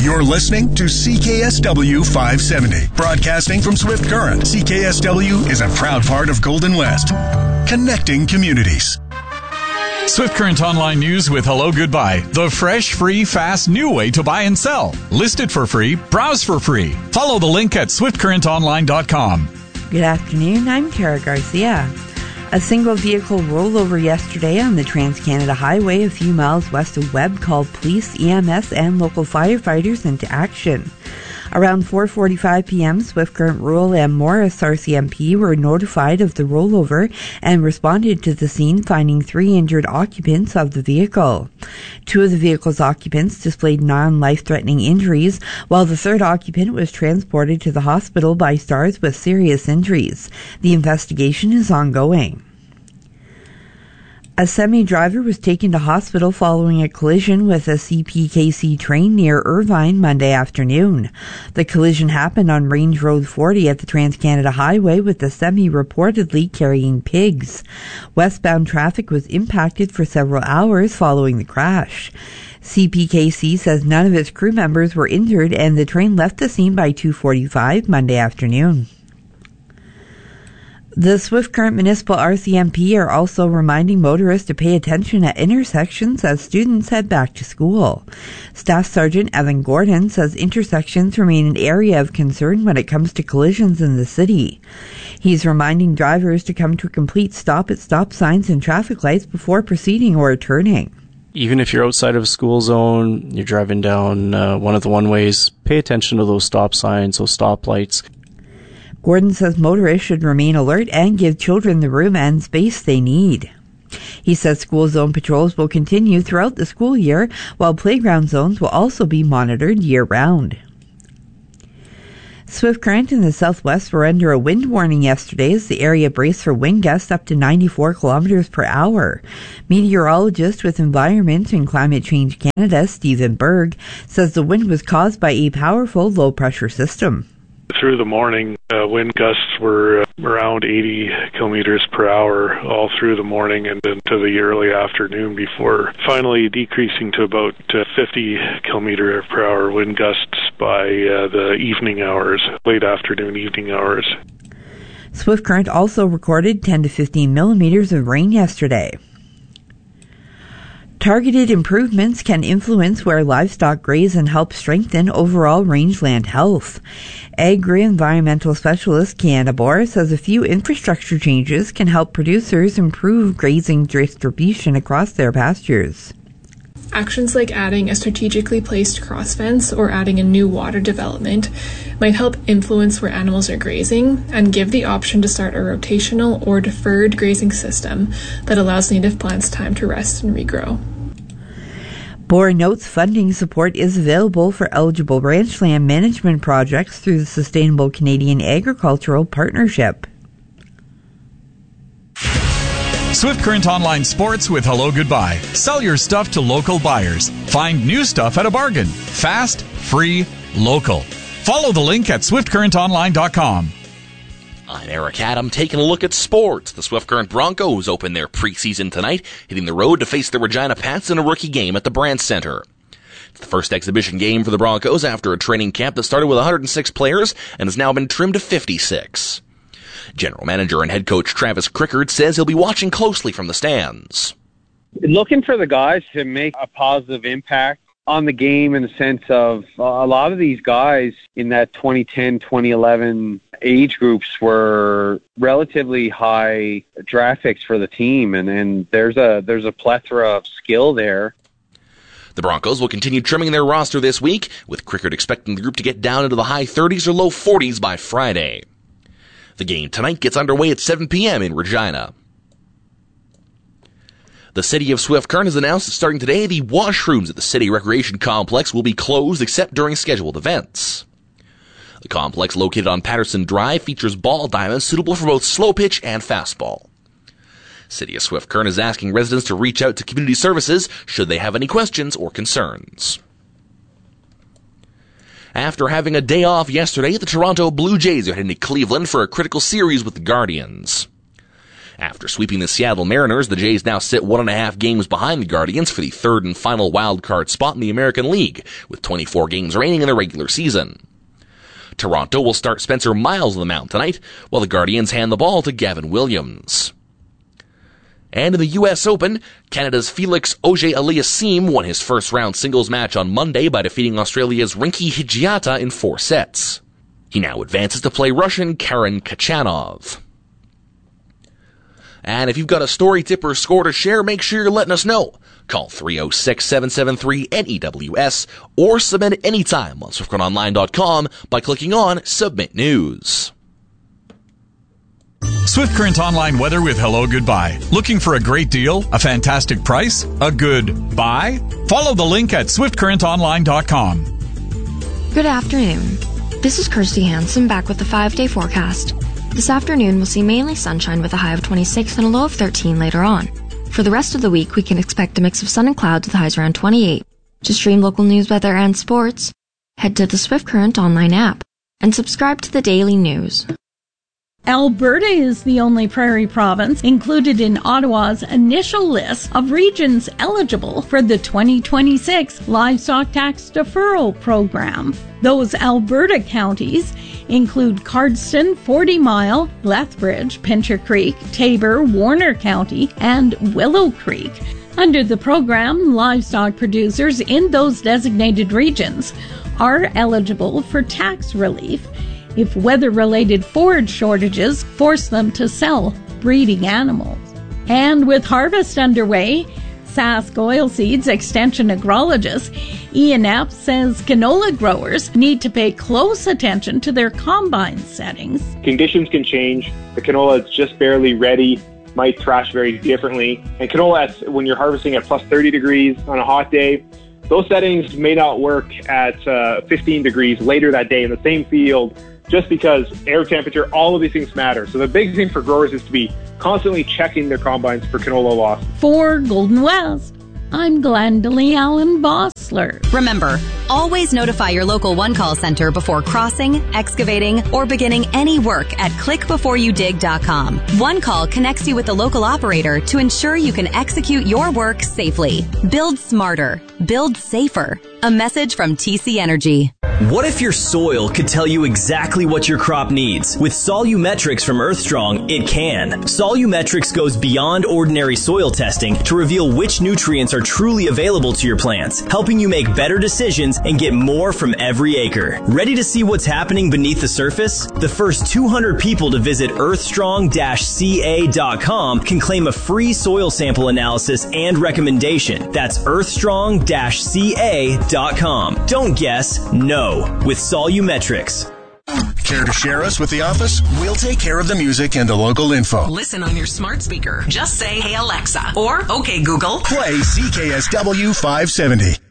You're listening to CKSW 570. Broadcasting from Swift Current, CKSW is a proud part of Golden West. Connecting communities. Swift Current Online News with Hello Goodbye. The fresh, free, fast, new way to buy and sell. List it for free. Browse for free. Follow the link at swiftcurrentonline.com. Good afternoon. I'm Kara Garcia. A single vehicle rollover yesterday on the Trans-Canada Highway a few miles west of Webb called police, EMS, and local firefighters into action. Around 4:45 p.m., Swift Current Rural and Morris RCMP were notified of the rollover and responded to the scene, finding 3 injured occupants of the vehicle. 2 of the vehicle's occupants displayed non-life-threatening injuries, while the 3rd occupant was transported to the hospital by STARS with serious injuries. The investigation is ongoing. A semi-driver was taken to hospital following a collision with a CPKC train near Irvine Monday afternoon. The collision happened on Range Road 40 at the Trans-Canada Highway, with the semi reportedly carrying pigs. Westbound traffic was impacted for several hours following the crash. CPKC says none of its crew members were injured and the train left the scene by 2:45 Monday afternoon. The Swift Current Municipal RCMP are also reminding motorists to pay attention at intersections as students head back to school. Staff Sergeant Evan Gordon says intersections remain an area of concern when it comes to collisions in the city. He's reminding drivers to come to a complete stop at stop signs and traffic lights before proceeding or turning. Even if you're outside of a school zone, you're driving down one of the one-ways, pay attention to those stop signs, those stop lights. Gordon says motorists should remain alert and give children the room and space they need. He says school zone patrols will continue throughout the school year, while playground zones will also be monitored year-round. Swift Current in the southwest were under a wind warning yesterday as the area braced for wind gusts up to 94 kilometers per hour. Meteorologist with Environment and Climate Change Canada, Stephen Berg, says the wind was caused by a powerful low-pressure system. Through the morning, wind gusts were around 80 kilometers per hour all through the morning and into the early afternoon before finally decreasing to about 50 kilometer per hour wind gusts by the evening hours, late afternoon, evening hours. Swift Current also recorded 10 to 15 millimeters of rain yesterday. Targeted improvements can influence where livestock graze and help strengthen overall rangeland health. Agri-environmental specialist Kiana Bohr says a few infrastructure changes can help producers improve grazing distribution across their pastures. Actions like adding a strategically placed cross fence or adding a new water development might help influence where animals are grazing and give the option to start a rotational or deferred grazing system that allows native plants time to rest and regrow. Bohr notes funding support is available for eligible ranchland management projects through the Sustainable Canadian Agricultural Partnership. Swift Current Online Sports with Hello Goodbye. Sell your stuff to local buyers. Find new stuff at a bargain. Fast, free, local. Follow the link at swiftcurrentonline.com. I'm Eric Adam, taking a look at sports. The Swift Current Broncos open their preseason tonight, hitting the road to face the Regina Pats in a rookie game at the Brandt Center. It's the first exhibition game for the Broncos after a training camp that started with 106 players and has now been trimmed to 56. General Manager and Head Coach Travis Crickard says he'll be watching closely from the stands. Looking for the guys to make a positive impact on the game in the sense of a lot of these guys in that 2010, 2011 age groups were relatively high draft picks for the team, and there's a plethora of skill there. The Broncos will continue trimming their roster this week, with Crickard expecting the group to get down into the high 30s or low 40s by Friday. The game tonight gets underway at 7 p.m. in Regina. The City of Swift Current has announced that starting today, the washrooms at the City Recreation Complex will be closed except during scheduled events. The complex, located on Patterson Drive, features ball diamonds suitable for both slow pitch and fastball. City of Swift Current is asking residents to reach out to community services should they have any questions or concerns. After having a day off yesterday, the Toronto Blue Jays are heading to Cleveland for a critical series with the Guardians. After sweeping the Seattle Mariners, the Jays now sit 1.5 games behind the Guardians for the third and final wild-card spot in the American League, with 24 games remaining in the regular season. Toronto will start Spencer Miles on the mound tonight, while the Guardians hand the ball to Gavin Williams. And in the U.S. Open, Canada's Felix Auger-Aliassime won his first-round singles match on Monday by defeating Australia's Rinky Higiata in 4 sets. He now advances to play Russian Karen Khachanov. And if you've got a story, tip, or score to share, make sure you're letting us know. Call 306-773-NEWS or submit anytime on SwiftCurrentOnline.com by clicking on Submit News. Swift Current Online weather with Hello Goodbye. Looking for a great deal? A fantastic price? A good buy? Follow the link at SwiftCurrentOnline.com. Good afternoon. This is Kirsty Hansen back with the 5-day forecast. This afternoon we'll see mainly sunshine with a high of 26 and a low of 13 later on. For the rest of the week, we can expect a mix of sun and clouds with highs around 28. To stream local news, weather, and sports, head to the Swift Current Online app and subscribe to the daily news. Alberta is the only prairie province included in Ottawa's initial list of regions eligible for the 2026 Livestock Tax Deferral Program. Those Alberta counties include Cardston, 40 Mile, Lethbridge, Pincher Creek, Taber, Warner County, and Willow Creek. Under the program, livestock producers in those designated regions are eligible for tax relief if weather-related forage shortages force them to sell breeding animals. And with harvest underway, Sask Oilseeds Extension Agrologist Ian Epps says canola growers need to pay close attention to their combine settings. Conditions can change. The canola is just barely ready, might thrash very differently. And canola, when you're harvesting at plus 30 degrees on a hot day, those settings may not work at 15 degrees later that day in the same field, just because air temperature, all of these things matter. So the big thing for growers is to be constantly checking their combines for canola loss. For Golden West, I'm Glendalee Allen Bossler. Remember, always notify your local one-call center before crossing, excavating, or beginning any work at clickbeforeyoudig.com. One call connects you with the local operator to ensure you can execute your work safely. Build smarter. Build safer. A message from TC Energy. What if your soil could tell you exactly what your crop needs? With Solumetrics from Earthstrong, it can. Solumetrics goes beyond ordinary soil testing to reveal which nutrients are truly available to your plants, helping you make better decisions and get more from every acre. Ready to see what's happening beneath the surface? The first 200 people to visit earthstrong-ca.com can claim a free soil sample analysis and recommendation. That's earthstrong-ca.com. Don't guess, know with Solumetrics. Care to share us with the office? We'll take care of the music and the local info. Listen on your smart speaker. Just say, "Hey Alexa," or "Okay Google." Play CKSW 570.